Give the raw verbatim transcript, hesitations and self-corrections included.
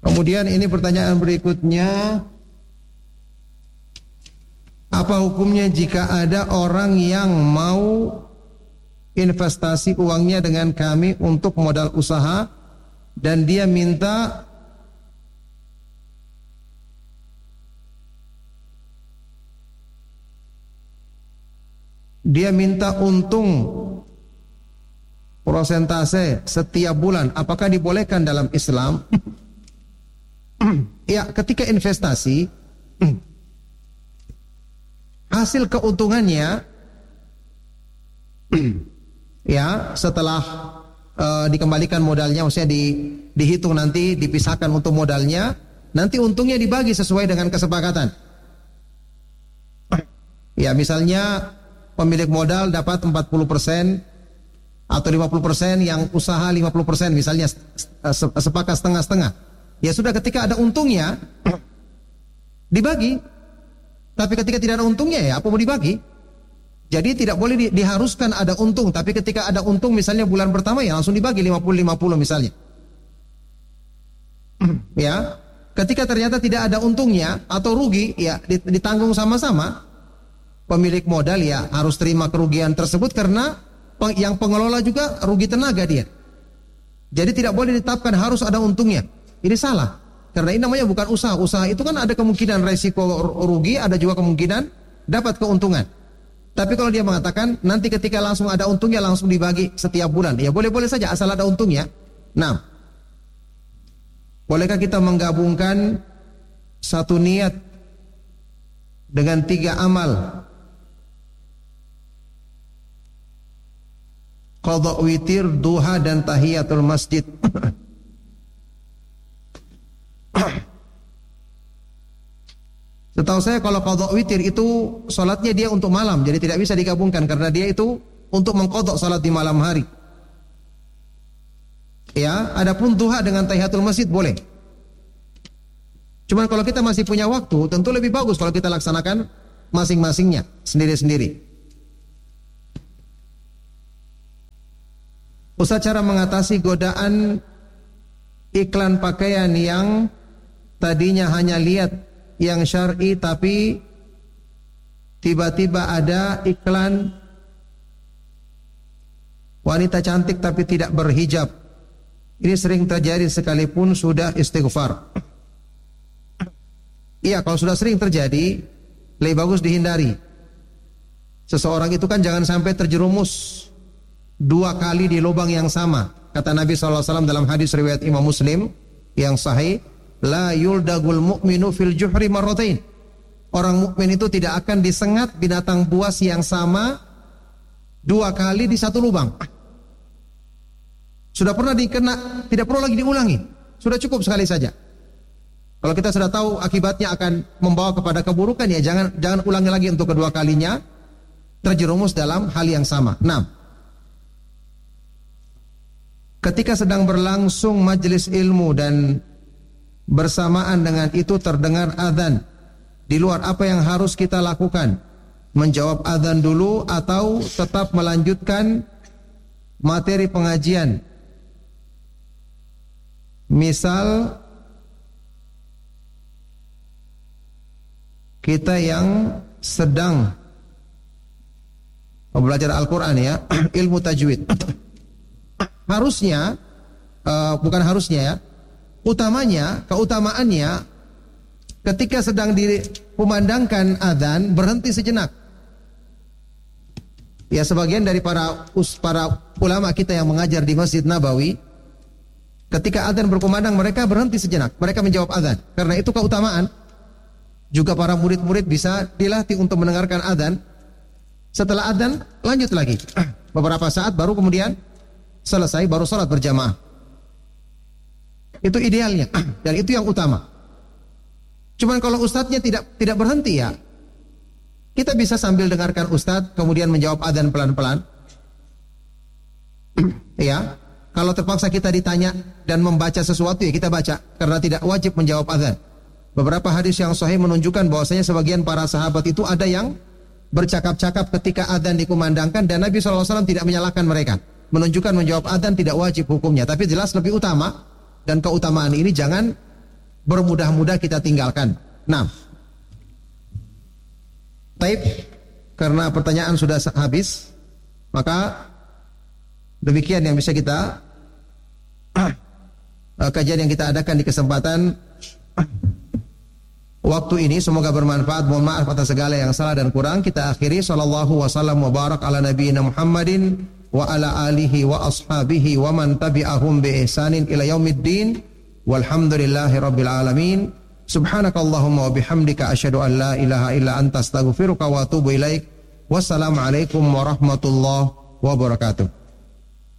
Kemudian ini pertanyaan berikutnya, apa hukumnya jika ada orang yang mau investasi uangnya dengan kami untuk modal usaha dan dia minta dia minta untung prosentase setiap bulan, apakah dibolehkan dalam Islam? Ya, ketika investasi hasil keuntungannya ya setelah uh, dikembalikan modalnya, maksudnya di, dihitung nanti, dipisahkan untuk modalnya, nanti untungnya dibagi sesuai dengan kesepakatan. Ya, misalnya pemilik modal dapat empat puluh persen atau lima puluh persen, yang usaha lima puluh persen misalnya, sepakat setengah-setengah. Ya sudah, ketika ada untungnya dibagi. Tapi ketika tidak ada untungnya, ya apa mau dibagi? Jadi tidak boleh di, diharuskan ada untung. Tapi ketika ada untung, misalnya bulan pertama, ya langsung dibagi lima puluh lima puluh misalnya. Ya, ketika ternyata tidak ada untungnya atau rugi, ya ditanggung sama-sama. Pemilik modal ya harus terima kerugian tersebut, karena yang pengelola juga rugi tenaga dia. Jadi tidak boleh ditetapkan harus ada untungnya. Ini salah, karena ini namanya bukan usaha. Usaha itu kan ada kemungkinan resiko rugi, ada juga kemungkinan dapat keuntungan. Tapi kalau dia mengatakan nanti ketika langsung ada untungnya langsung dibagi setiap bulan, ya boleh-boleh saja asal ada untungnya. Nah, bolehkah kita menggabungkan satu niat dengan tiga amal? Qadha witir, duha, dan tahiyatul masjid. Setahu saya kalau qadha witir itu salatnya dia untuk malam, jadi tidak bisa digabungkan karena dia itu untuk mengqadha salat di malam hari. Ya, adapun duha dengan tahiyatul masjid boleh. Cuman kalau kita masih punya waktu, tentu lebih bagus kalau kita laksanakan masing-masingnya sendiri-sendiri. Ustaz, cara mengatasi godaan iklan pakaian yang tadinya hanya lihat yang syar'i tapi tiba-tiba ada iklan wanita cantik tapi tidak berhijab. Ini sering terjadi sekalipun sudah istighfar. Iya, kalau sudah sering terjadi, lebih bagus dihindari. Seseorang itu kan jangan sampai terjerumus dua kali di lubang yang sama. Kata Nabi shallallahu alaihi wasallam dalam hadis riwayat Imam Muslim yang sahih, la yuldagul mu'minu fil juhri marratain. Orang mukmin itu tidak akan disengat binatang buas yang sama dua kali di satu lubang. Sudah pernah dikena, tidak perlu lagi diulangi. Sudah cukup sekali saja. Kalau kita sudah tahu akibatnya akan membawa kepada keburukan, ya jangan jangan ulangi lagi untuk kedua kalinya terjerumus dalam hal yang sama. Nah, ketika sedang berlangsung majelis ilmu dan bersamaan dengan itu terdengar azan di luar, apa yang harus kita lakukan? Menjawab azan dulu atau tetap melanjutkan materi pengajian? Misal kita yang sedang belajar Al-Quran, ya, ilmu tajwid, harusnya uh, bukan harusnya ya, utamanya, keutamaannya ketika sedang dikumandangkan azan berhenti sejenak. Ya, sebagian dari para us, para ulama kita yang mengajar di Masjid Nabawi, ketika azan berkumandang mereka berhenti sejenak, mereka menjawab azan. Karena itu keutamaan. Juga para murid-murid bisa dilatih untuk mendengarkan azan. Setelah azan lanjut lagi beberapa saat, baru kemudian selesai, baru sholat berjamaah. Itu idealnya dan itu yang utama. Cuman kalau ustadznya tidak tidak berhenti, ya kita bisa sambil dengarkan ustadz kemudian menjawab azan pelan-pelan. Ya, kalau terpaksa kita ditanya dan membaca sesuatu, ya kita baca, karena tidak wajib menjawab azan. Beberapa hadis yang sahih menunjukkan bahwasanya sebagian para sahabat itu ada yang bercakap-cakap ketika azan dikumandangkan, dan Nabi shallallahu alaihi wasallam tidak menyalahkan mereka. Menunjukkan menjawab azan tidak wajib hukumnya, tapi jelas lebih utama, dan keutamaan ini jangan bermudah-mudah kita tinggalkan. Nah, taib, karena pertanyaan sudah habis, maka demikian yang bisa kita kajian yang kita adakan di kesempatan waktu ini. Semoga bermanfaat. Mohon maaf atas segala yang salah dan kurang. Kita akhiri. Sallallahu wasallam wa barak ala nabiyina Muhammadin wa ala alihi wa ashabihi wa man tabi'ahum bi ihsanin ila yaumiddin. Walhamdulillahi rabbil alamin. Subhanakallahumma wa bihamdika asyhadu an la ilaha illa anta astaghfiruka wa atubu ilaik. Wassalamualaikum warahmatullahi wabarakatuh.